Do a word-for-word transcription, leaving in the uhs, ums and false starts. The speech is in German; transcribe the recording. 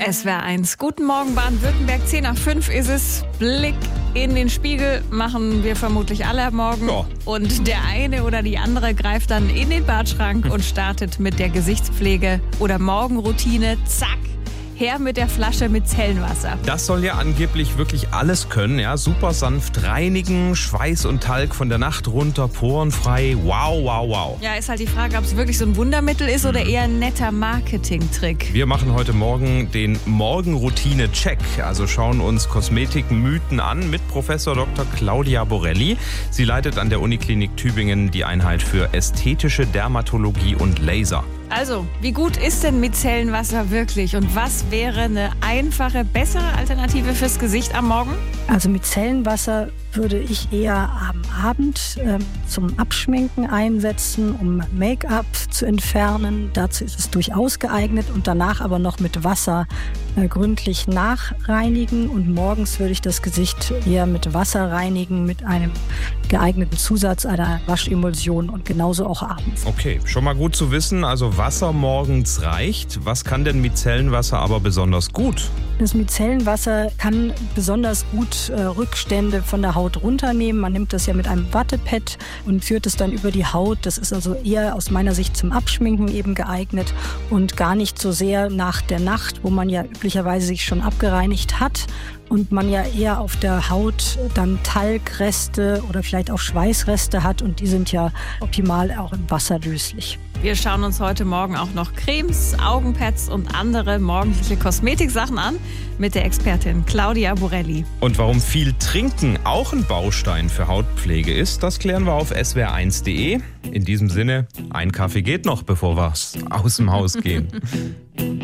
S W R eins. Guten Morgen, Baden-Württemberg. zehn nach fünf ist es. Blick in den Spiegel machen wir vermutlich alle morgen. Ja. Und der eine oder die andere greift dann in den Badschrank und startet mit der Gesichtspflege oder Morgenroutine. Zack. Her mit der Flasche mit Zellenwasser. Das soll ja angeblich wirklich alles können, ja. Super sanft reinigen, Schweiß und Talg von der Nacht runter, porenfrei. Wow, wow, wow. Ja, ist halt die Frage, ob es wirklich so ein Wundermittel ist oder eher ein netter Marketing-Trick. Wir machen heute Morgen den Morgenroutine-Check. Also schauen uns Kosmetikmythen an mit Professor Doktor Claudia Borelli. Sie leitet an der Uniklinik Tübingen die Einheit für ästhetische Dermatologie und Laser. Also, wie gut ist denn Micellenwasser wirklich und was wäre eine einfache, bessere Alternative fürs Gesicht am Morgen? Also Micellenwasser würde ich eher am Abend äh, zum Abschminken einsetzen, um Make-up zu entfernen. Dazu ist es durchaus geeignet und danach aber noch mit Wasser äh, gründlich nachreinigen. Und morgens würde ich das Gesicht eher mit Wasser reinigen, mit einem geeigneten Zusatz einer Waschemulsion und genauso auch abends. Okay, schon mal gut zu wissen. Also Wasser morgens reicht. Was kann denn Micellenwasser aber besonders gut? Das Micellenwasser kann besonders gut äh, Rückstände von der Haut runternehmen. Man nimmt das ja mit einem Wattepad und führt es dann über die Haut. Das ist also eher aus meiner Sicht zum Abschminken eben geeignet und gar nicht so sehr nach der Nacht, wo man ja üblicherweise sich schon abgereinigt hat und man ja eher auf der Haut dann Talgreste oder vielleicht auch Schweißreste hat und die sind ja optimal auch im Wasser löslich. Wir schauen uns heute Morgen auch noch Cremes, Augenpads und andere morgendliche Kosmetiksachen an mit der Expertin Claudia Borelli. Und warum viel Trinken auch ein Baustein für Hautpflege ist, das klären wir auf S W R eins punkt de. In diesem Sinne, ein Kaffee geht noch, bevor wir aus dem Haus gehen.